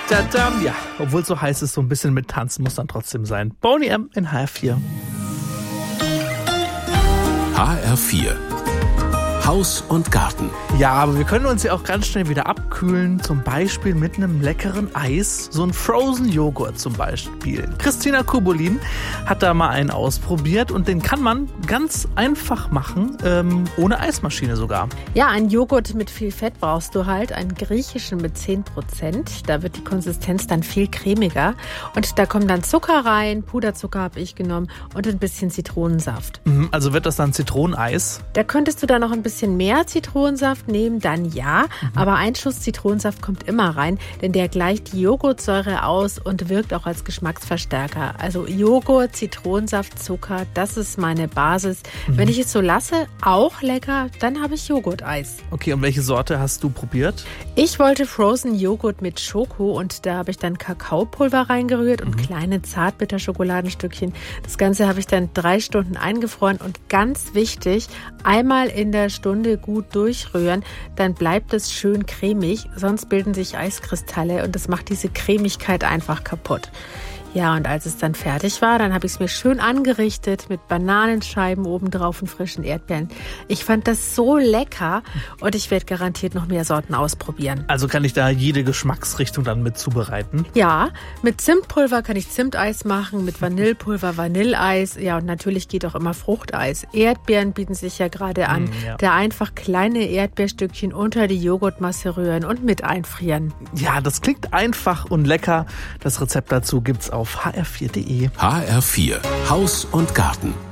Tadam, ja, obwohl es so heiß ist, so ein bisschen mit Tanzen muss dann trotzdem sein. Boney M in HR4. HR4 Haus und Garten. Ja, aber wir können uns ja auch ganz schnell wieder abkühlen, zum Beispiel mit einem leckeren Eis, so ein Frozen Joghurt zum Beispiel. Christina Kubolin hat da mal einen ausprobiert und den kann man ganz einfach machen, ohne Eismaschine sogar. Ja, einen Joghurt mit viel Fett brauchst du halt, einen griechischen mit 10%. Da wird die Konsistenz dann viel cremiger und da kommen dann Zucker rein, Puderzucker habe ich genommen und ein bisschen Zitronensaft. Also wird das dann Zitroneneis? Da könntest du dann noch ein bisschen mehr Zitronensaft nehmen, dann ja. Aber ein Schuss Zitronensaft kommt immer rein, denn der gleicht die Joghurtsäure aus und wirkt auch als Geschmacksverstärker. Also Joghurt, Zitronensaft, Zucker, das ist meine Basis. Wenn ich es so lasse, auch lecker, dann habe ich Joghurteis. Okay, und welche Sorte hast du probiert? Ich wollte Frozen Joghurt mit Schoko und da habe ich dann Kakaopulver reingerührt und kleine Zartbitter-Schokoladenstückchen. Das Ganze habe ich dann 3 Stunden eingefroren und ganz wichtig, einmal in der Stunde gut durchrühren, dann bleibt es schön cremig, sonst bilden sich Eiskristalle und das macht diese Cremigkeit einfach kaputt. Ja, und als es dann fertig war, dann habe ich es mir schön angerichtet mit Bananenscheiben obendrauf und frischen Erdbeeren. Ich fand das so lecker und ich werde garantiert noch mehr Sorten ausprobieren. Also kann ich da jede Geschmacksrichtung dann mit zubereiten? Ja, mit Zimtpulver kann ich Zimteis machen, mit Vanillepulver Vanilleeis. Ja, und natürlich geht auch immer Fruchteis. Erdbeeren bieten sich ja gerade an. Da einfach kleine Erdbeerstückchen unter die Joghurtmasse rühren und mit einfrieren. Ja, das klingt einfach und lecker. Das Rezept dazu gibt's auf hr4.de. HR4 Haus und Garten.